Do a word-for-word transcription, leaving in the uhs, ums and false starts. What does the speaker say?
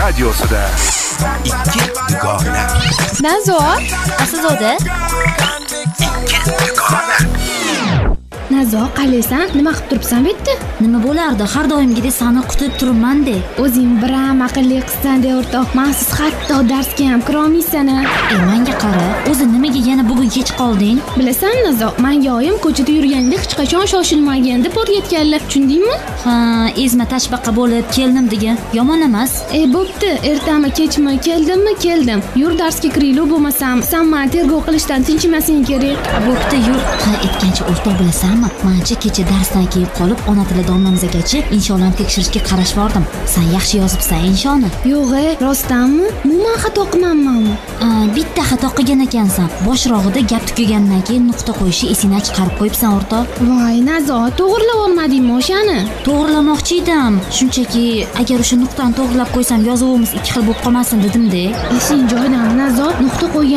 radiosida ikki dugona. Nazo, Aslida ikki dugona. Nazo, qalaysan? Nima qilib turibsan bu yerda? nima bo'lardi? Har doimgidek seni kutib turibman-de. O'zing biram aqlli qizsan-de o'rtoq. Maxsus hatto darsga ham kira olmaysan-a. Ey, menga qara. O'zi nimaga yana bugun kech qolding? Bilasan Nazo, menga oyim ko'chada yurganda hech qachon shoshilmagan deb o'rgatganlar. Tushundingmi? Ha, ezma tashbaqa bo'lib keldim degan. Yomon emas. Ey, bo'pti. Ertami, kechmi, keldimmi, keldim. Yur darsga kiraylik, bo'lmasam sen meni tergov qilishdan tinchimasing kerak. Bo'pti, yur. Ha, aytgancha o'rtoq bilasanmi? Mencha kecha darsdan keyin qolib, ona tili domlamizgacha insholarni tekshirishga qarashvordim. Sen yaxshi yozibsan inshoni? Yo'q-e, rostdanmi? Umuman xato qilmanmanmi? Bitta xato qilgan ekansan. Boshrog'ida gap tugagandan keyin nuqta qo'yishni esingdan chiqarib qo'yibsan o'rtoq. Voy, Nazo, to'g'rilab olmadingmi o'shani? To'g'rilamoqchi edim. Shunchaki agar o'sha nuqtani to'g'rilab qo'ysam, yozuvimiz ikki xil bo'lib qolmasin dedim-de. Esing joyidan Nazo, nuqta qo'ygan